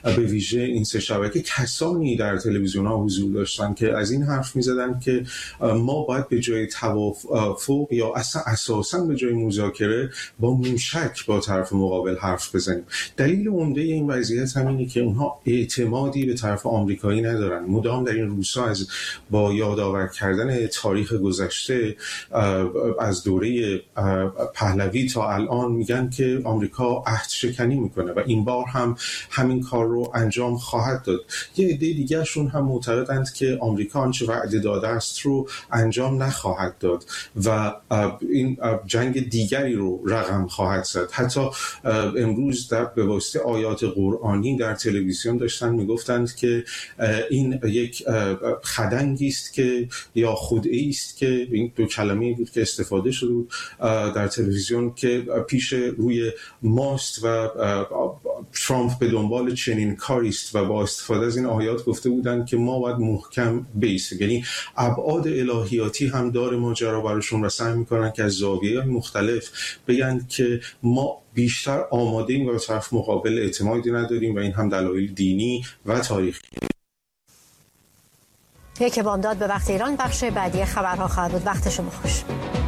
به ویژه این سه شبکه کسانی در تلویزیون‌ها حضور داشتن که از این حرف می‌زدن که ما باید به جای توافق یا اساساً به جای مذاکره با موشک با طرف مقابل حرف بزنیم. دلیل عمده این وضعیت همینه که اونها اعتمادی به طرف آمریکایی ندارن. مدام در این روزها با یادآور کردن تاریخ گذشته از دوره پهلوی تا الان میگن که آمریکا عهد شکنی میکنه و این بار هم همین کار رو انجام خواهد داد. یه عده دیگرشون هم معتقدند که آمریکا آنچه وعده داده است رو انجام نخواهد داد و این جنگ دیگری رو رقم خواهد زد. حتی امروز به واسطه آیات قرآنی در تلویزیون داشتن میگفتند که این یک خدنگی است که یا خدعه‌ای است که این دو کلمه‌ای بود که استفاده شده بود در تلویزیون که پیش روی ماست و ترامپ به دنبال چنین کاری است و با استفاده از این آیات گفته بودند که ما باید محکم بیستیم. یعنی ابعاد الهیاتی هم داره ماجرا براشون و سعی میکنن که از زاویه‌های مختلف بگن که ما بیشتر آماده ایم و به طرف مقابل اعتمادی نداریم و این هم دلایل دینی و تاریخی. یک بامداد به وقت ایران، بخش بعدی خبرها خواهد بود. وقت شما خوش.